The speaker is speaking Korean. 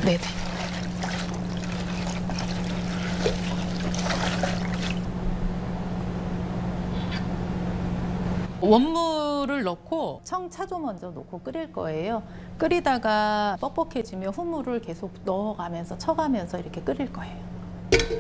네네. 원물을 넣고 청차도 먼저 넣고 끓일 거예요. 끓이다가 뻑뻑해지면 후물을 계속 넣어가면서 쳐가면서 이렇게 끓일 거예요.